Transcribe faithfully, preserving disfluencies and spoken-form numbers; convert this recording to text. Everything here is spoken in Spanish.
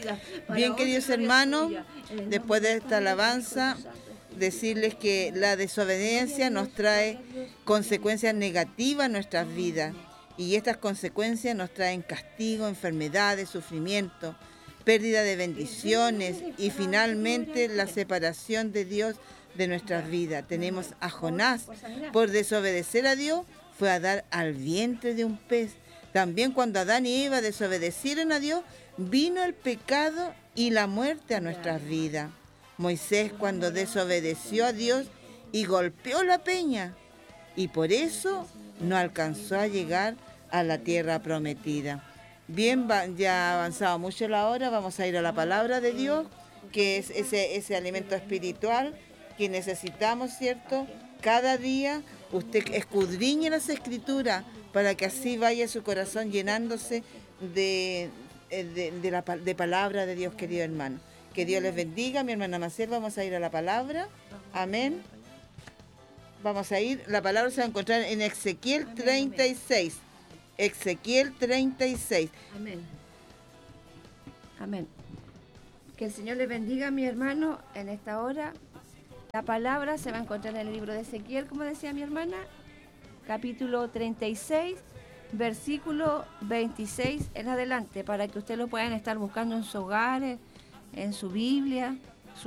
Bien, queridos hermanos, después de esta alabanza, decirles que la desobediencia nos trae consecuencias negativas en nuestras vidas. Y estas consecuencias nos traen castigo, enfermedades, sufrimiento, pérdida de bendiciones y finalmente la separación de Dios de nuestras vidas. Tenemos a Jonás, por desobedecer a Dios, fue a dar al vientre de un pez. También cuando Adán y Eva desobedecieron a Dios, vino el pecado y la muerte a nuestras vidas. Moisés, cuando desobedeció a Dios y golpeó la peña, y por eso no alcanzó a llegar a la tierra prometida. Bien, ya ha avanzado mucho la hora, vamos a ir a la palabra de Dios, que es ese, ese alimento espiritual que necesitamos, ¿cierto? Cada día usted escudriñe las Escrituras para que así vaya su corazón llenándose de, de, de la de palabra de Dios, querido hermano. Que Dios les bendiga, mi hermana Maciel, vamos a ir a la palabra. Amén. Vamos a ir, la palabra se va a encontrar en Ezequiel treinta y seis. Ezequiel treinta y seis. Amén. Amén. Que el Señor les bendiga, mi hermano, en esta hora. La palabra se va a encontrar en el libro de Ezequiel, como decía mi hermana, capítulo treinta y seis, versículo veintiséis en adelante, para que ustedes lo puedan estar buscando en su hogar, en su Biblia.